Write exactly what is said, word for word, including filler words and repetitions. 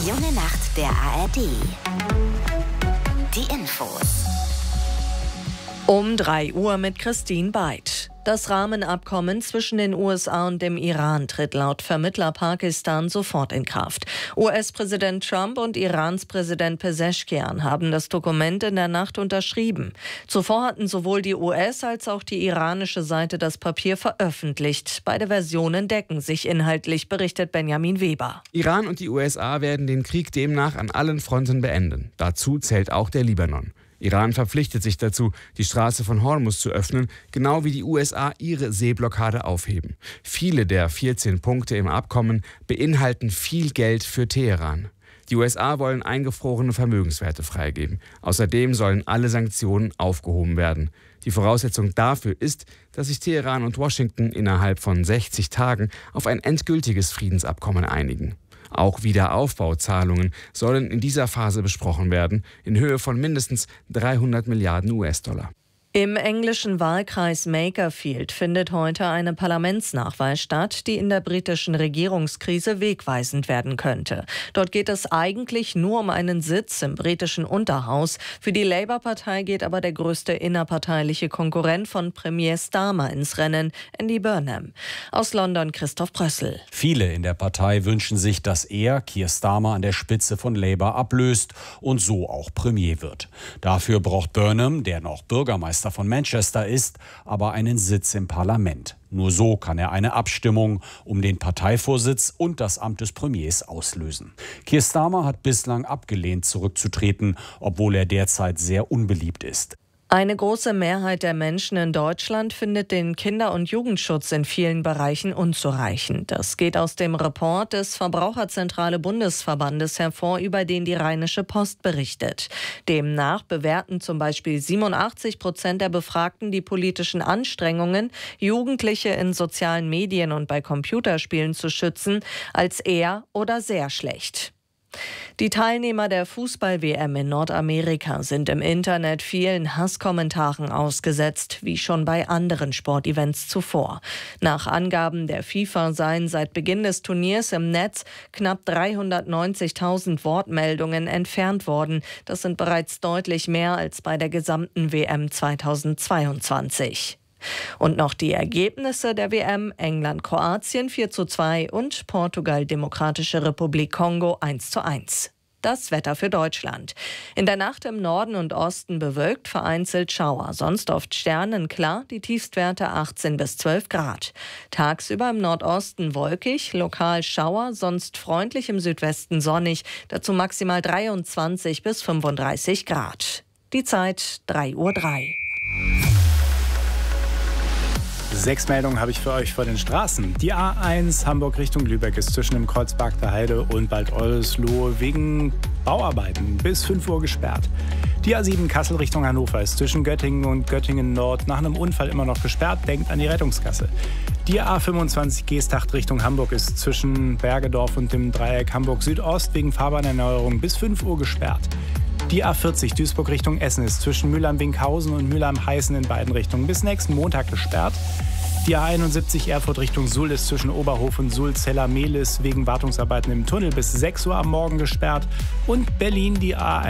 Junge Nacht der A R D. Die Infos. Um drei Uhr mit Christine Beid. Das Rahmenabkommen zwischen den U S A und dem Iran tritt laut Vermittler Pakistan sofort in Kraft. U S-Präsident Trump und Irans Präsident Pezeshkian haben das Dokument in der Nacht unterschrieben. Zuvor hatten sowohl die U S- als auch die iranische Seite das Papier veröffentlicht. Beide Versionen decken sich inhaltlich, berichtet Benjamin Weber. Iran und die U S A werden den Krieg demnach an allen Fronten beenden. Dazu zählt auch der Libanon. Iran verpflichtet sich dazu, die Straße von Hormuz zu öffnen, genau wie die U S A ihre Seeblockade aufheben. Viele der vierzehn Punkte im Abkommen beinhalten viel Geld für Teheran. Die U S A wollen eingefrorene Vermögenswerte freigeben. Außerdem sollen alle Sanktionen aufgehoben werden. Die Voraussetzung dafür ist, dass sich Teheran und Washington innerhalb von sechzig Tagen auf ein endgültiges Friedensabkommen einigen. Auch Wiederaufbauzahlungen sollen in dieser Phase besprochen werden, in Höhe von mindestens dreihundert Milliarden U S-Dollar. Im englischen Wahlkreis Makerfield findet heute eine Parlamentsnachwahl statt, die in der britischen Regierungskrise wegweisend werden könnte. Dort geht es eigentlich nur um einen Sitz im britischen Unterhaus. Für die Labour-Partei geht aber der größte innerparteiliche Konkurrent von Premier Starmer ins Rennen, Andy Burnham. Aus London Christoph Brössel. Viele in der Partei wünschen sich, dass er, Keir Starmer, an der Spitze von Labour ablöst und so auch Premier wird. Dafür braucht Burnham, der noch Bürgermeister von Manchester ist, aber einen Sitz im Parlament. Nur so kann er eine Abstimmung um den Parteivorsitz und das Amt des Premiers auslösen. Keir Starmer hat bislang abgelehnt, zurückzutreten, obwohl er derzeit sehr unbeliebt ist. Eine große Mehrheit der Menschen in Deutschland findet den Kinder- und Jugendschutz in vielen Bereichen unzureichend. Das geht aus dem Report des Verbraucherzentrale Bundesverbandes hervor, über den die Rheinische Post berichtet. Demnach bewerten zum Beispiel siebenundachtzig Prozent der Befragten die politischen Anstrengungen, Jugendliche in sozialen Medien und bei Computerspielen zu schützen, als eher oder sehr schlecht. Die Teilnehmer der Fußball-W M in Nordamerika sind im Internet vielen Hasskommentaren ausgesetzt, wie schon bei anderen Sportevents zuvor. Nach Angaben der FIFA seien seit Beginn des Turniers im Netz knapp dreihundertneunzigtausend Wortmeldungen entfernt worden. Das sind bereits deutlich mehr als bei der gesamten W M zweitausendzweiundzwanzig. Und noch die Ergebnisse der W M: England-Kroatien vier zu zwei und Portugal-Demokratische Republik Kongo eins zu eins. Das Wetter für Deutschland. In der Nacht im Norden und Osten bewölkt, vereinzelt Schauer. Sonst oft sternenklar, die Tiefstwerte achtzehn bis zwölf Grad. Tagsüber im Nordosten wolkig, lokal Schauer, sonst freundlich, im Südwesten sonnig. Dazu maximal dreiundzwanzig bis fünfunddreißig Grad. Die Zeit drei Uhr drei. Sechs Meldungen habe ich für euch vor den Straßen. Die A eins Hamburg Richtung Lübeck ist zwischen dem Kreuz Barkter Heide und Bad Oldesloe wegen Bauarbeiten bis fünf Uhr gesperrt. Die A sieben Kassel Richtung Hannover ist zwischen Göttingen und Göttingen Nord nach einem Unfall immer noch gesperrt. Denkt an die Rettungskasse. Die A fünfundzwanzig Geesthacht Richtung Hamburg ist zwischen Bergedorf und dem Dreieck Hamburg Südost wegen Fahrbahnerneuerung bis fünf Uhr gesperrt. Die A vierzig Duisburg Richtung Essen ist zwischen Mülheim-Winkhausen und Mülheim-Heißen in beiden Richtungen bis nächsten Montag gesperrt. Die A einundsiebzig Erfurt Richtung Suhl ist zwischen Oberhof und Suhl-Zeller-Mehlis wegen Wartungsarbeiten im Tunnel bis sechs Uhr am Morgen gesperrt. Und Berlin die A